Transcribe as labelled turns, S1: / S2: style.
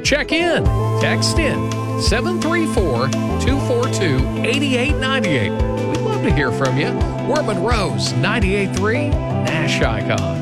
S1: Check in, text in 734-242-8898. We'd love to hear from you. We're Monroe's 98.3 Nash Icon.